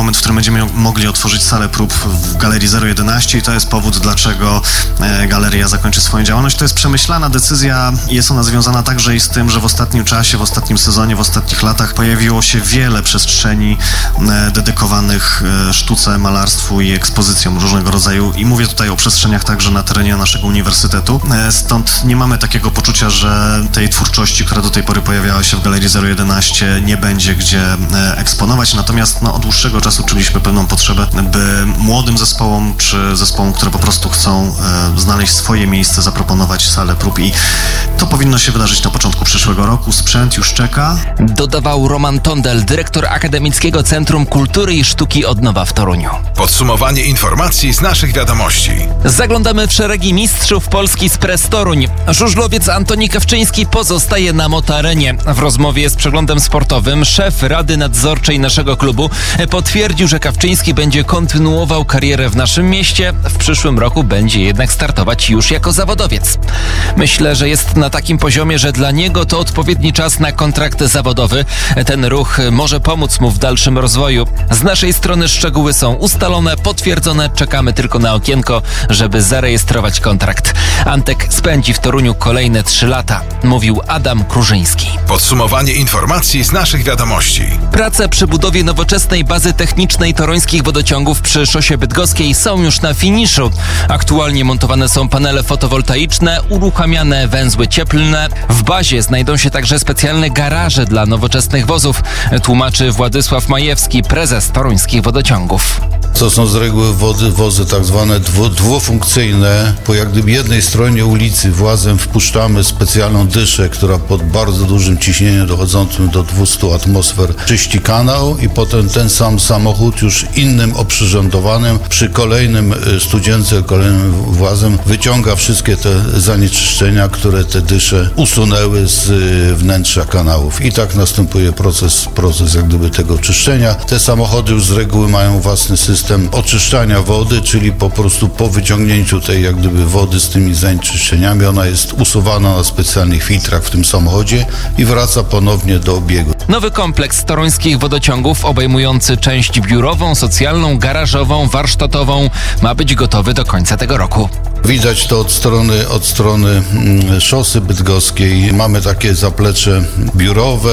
moment, w którym będziemy mogli otworzyć salę prób w Galerii 011 i to jest powód, dlaczego galeria zakończy swoją działalność. To jest przemyślana decyzja i jest ona związana także i z tym, że w ostatnim czasie, w ostatnim sezonie, w ostatnich latach pojawiło się wiele przestrzeni dedykowanych sztuce, malarstwu i ekspozycjom różnego rodzaju i mówię tutaj o przestrzeniach także na terenie naszego uniwersytetu. Stąd nie mamy takiego poczucia, że tej twórczości, która do tej pory pojawiała się w Galerii 011 nie będzie gdzie eksponować. Natomiast od dłuższego czasu czuliśmy pewną potrzebę, by młodym zespołom czy zespołom, które po prostu chcą znaleźć swoje miejsce, zaproponować salę prób i to powinno się wydarzyć na początku przyszłego roku. Sprzęt już czeka. Dodawał Roman Tondel, dyrektor Akademickiego Centrum Kultury i Sztuki Odnowa w Toruniu. Podsumowanie informacji z naszych wiadomości. Zaglądamy w szeregi mistrzów Polski z Press Toruń. Żużlowiec Antoni Kawczyński pozostaje na Motoarenie. W rozmowie z Przeglądem Sportowym szef Rady Nadzorczej naszego klubu potwierdził, że Kawczyński będzie kontynuował karierę w naszym mieście. W przyszłym roku będzie jednak startować już jako zawodowiec. Myślę, że jest na takim poziomie, że dla niego to odpowiedni czas na kontrakt zawodowy. Ten ruch może pomóc mu w dalszym rozwoju. Z naszej strony szczegóły są ustalone, potwierdzone. Czekamy tylko na okienko, żeby zarejestrować kontrakt. Antek spędzi w Toruniu kolejne 3 lata, mówił Adam Krużyński. Podsumowanie informacji z naszych wiadomości. Prace przy budowie nowoczesnej bazy technicznej toruńskich wodociągów przy szosie bydgoskiej są już na finiszu. Aktualnie montowane są panele fotowoltaiczne, uruchamiane węzły cieplne. W bazie znajdą się także specjalne garaże dla nowoczesnych wozów, tłumaczy Władysław Majewski, prezes toruńskich wodociągów. To są z reguły wozy tak zwane dwufunkcyjne. Po jak gdyby jednej stronie ulicy włazem wpuszczamy specjalną dyszę, która pod bardzo dużym ciśnieniem dochodzącym do 200 atmosfer czyści kanał i potem ten sam samochód już innym oprzyrządowanym przy kolejnym studzience, kolejnym włazem wyciąga wszystkie te zanieczyszczenia, które te dysze usunęły z wnętrza kanałów. I tak następuje proces jak gdyby tego czyszczenia. Te samochody już z reguły mają własny system oczyszczania wody, czyli po prostu po wyciągnięciu tej jak gdyby wody z tymi zanieczyszczeniami, ona jest usuwana na specjalnych filtrach w tym samochodzie i wraca ponownie do obiegu. Nowy kompleks toruńskich wodociągów obejmujący część biurową, socjalną, garażową, warsztatową ma być gotowy do końca tego roku. Widać to od strony szosy bydgoskiej. Mamy takie zaplecze biurowe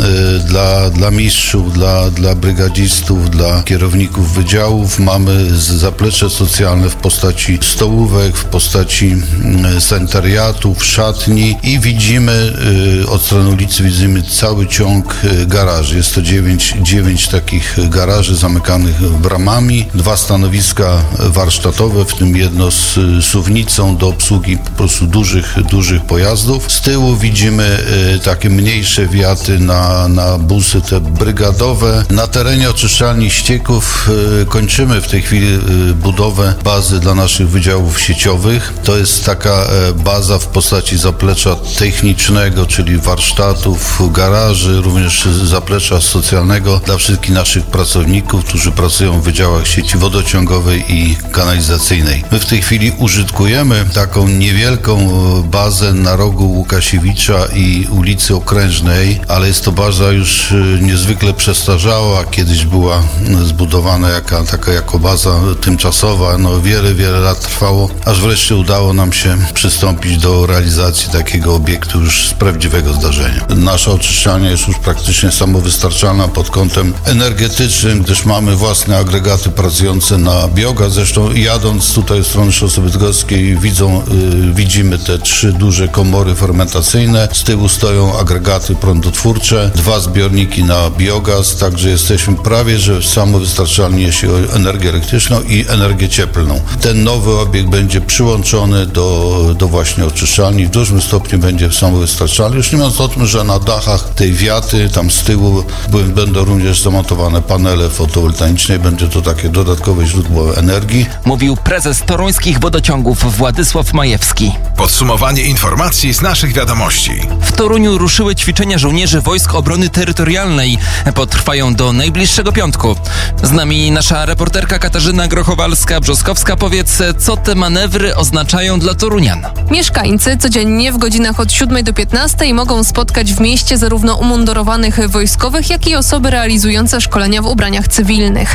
dla mistrzów, dla brygadzistów, dla kierowników wydziałów. Mamy zaplecze socjalne w postaci stołówek, w postaci sanitariatów, szatni i widzimy od strony ulicy cały ciąg garaży. Jest to 9 takich garaży zamykanych bramami, 2 stanowiska warsztatowe, w tym jedno z suwnicą do obsługi po prostu dużych pojazdów. Z tyłu widzimy takie mniejsze wiaty na busy te brygadowe. Na terenie oczyszczalni ścieków kończymy w tej chwili budowę bazy dla naszych wydziałów sieciowych. To jest taka baza w postaci zaplecza technicznego, czyli warsztatów, garaży, również zaplecza socjalnego dla wszystkich naszych pracowników, którzy pracują w wydziałach sieci wodociągowej i kanalizacyjnej. My w tej chwili użytkujemy taką niewielką bazę na rogu Łukasiewicza i ulicy Okrężnej, ale jest to baza już niezwykle przestarzała. Kiedyś była zbudowana jako baza tymczasowa. Wiele lat trwało, aż wreszcie udało nam się przystąpić do realizacji takiego obiektu już z prawdziwego zdarzenia. Nasza oczyszczalnia jest już praktycznie samowystarczalna pod kątem energetycznym, gdyż mamy własne agregaty pracujące na biogaz. Zresztą jadąc tutaj w stronę szosy bydgoskiej widzimy te 3 duże komory fermentacyjne. Z tyłu stoją agregaty prądotwórcze, 2 zbiorniki na biogaz, także jesteśmy prawie że samowystarczalni, jeśli chodzi o energię elektryczną i energię cieplną. Ten nowy obiekt będzie przyłączony do właśnie oczyszczalni. W dużym stopniu będzie samowystarczalny. Już nie mówiąc o tym, że na dachach tej wiaty, tam z tyłu będą również zamontowane panele fotowoltaiczne. Będzie to takie dodatkowe źródło energii. Mówił prezes toruńskich wodociągów Władysław Majewski. Podsumowanie informacji z naszych wiadomości. W Toruniu ruszyły ćwiczenia żołnierzy Wojsk Obrony Terytorialnej. Potrwają do najbliższego piątku. Z nami nasza reporterka Katarzyna Grochowalska-Brzoskowska. Powiedz, co te manewry oznaczają dla torunian? Mieszkańcy codziennie w godzinach od 7 do 15 mogą spotkać w mieście zarówno umundurowanych wojskowych, jak i osoby realizujące szkolenia w ubraniach cywilnych.